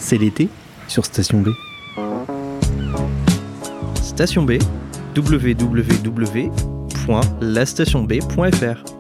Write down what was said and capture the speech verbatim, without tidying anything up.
C'est l'été sur Station B. Station B, w w w point la station b point f r.